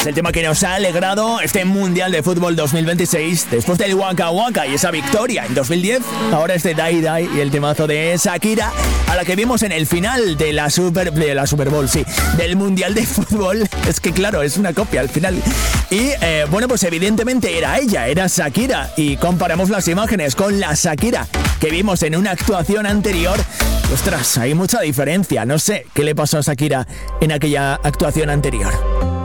Es el tema que nos ha alegrado este Mundial de Fútbol 2026 después del Waka Waka y esa victoria en 2010. Ahora este Dai Dai y el temazo de Shakira, a la que vimos en el final de la Super Bowl, sí, del Mundial de Fútbol. Es que claro, es una copia al final. Y bueno, pues evidentemente era ella, era Shakira. Y comparamos las imágenes con la Shakira que vimos en una actuación anterior. Ostras, hay mucha diferencia. No sé qué le pasó a Shakira en aquella actuación anterior.